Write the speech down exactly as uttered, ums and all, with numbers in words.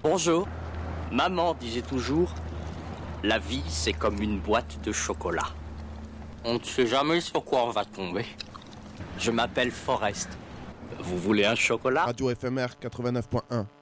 Bonjour. Maman disait toujours, la vie c'est comme une boîte de chocolat. On ne sait jamais sur quoi on va tomber. Je m'appelle Forrest. Vous voulez un chocolat ? Radio F M R quatre-vingt-neuf point un.